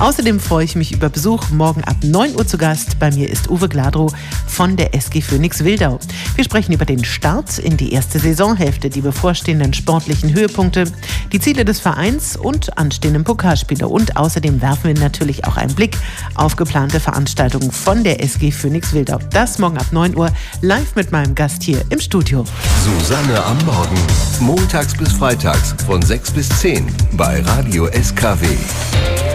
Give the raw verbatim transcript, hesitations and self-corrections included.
Außerdem freue ich mich über Besuch. Morgen ab neun Uhr zu Gast. Bei mir ist Uwe Gladrow von der S G Phoenix Wildau. Wir sprechen über den Start in die erste Saisonhälfte, die bevorstehenden sportlichen Höhepunkte, die Ziele des Vereins und anstehenden Pokalspiele. Und außerdem werfen wir natürlich auch einen Blick auf geplante Veranstaltungen von der S G Phoenix Wildau. Das morgen ab neun Uhr live mit meinem Gast hier im Studio. Susanne am Morgen. Montags bis freitags von sechs bis zehn bei Radio S K W.